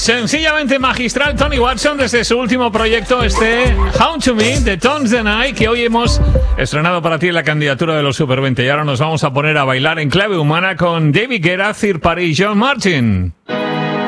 Sencillamente magistral Tony Watson desde su último proyecto, How to Me, de Tones the Night, que hoy hemos estrenado para ti en la candidatura de los Super 20. Y ahora nos vamos a poner a bailar en clave humana con David Guetta, Third Party y John Martin.